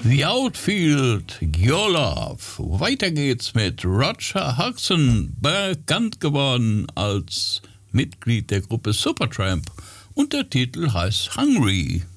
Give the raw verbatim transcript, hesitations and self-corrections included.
The Outfield, Your Love. Weiter geht's mit Roger Hodgson, bekannt geworden als Mitglied der Gruppe Supertramp, und der Titel heißt Hungry.